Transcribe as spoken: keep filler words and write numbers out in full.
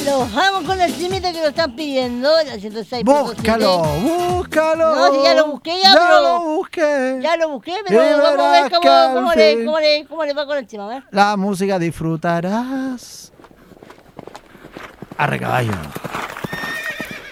Los vamos con el cimita que lo están pidiendo. La ciento seis punto siete. Búscalo, búscalo. No, si ya lo busqué ya, ya pero... lo busqué. Ya lo busqué, pero Y vamos a ver verás cómo, que al cómo, le, fin cómo, le, cómo le va con el tema, a ver. La música disfrutarás. Arre caballo.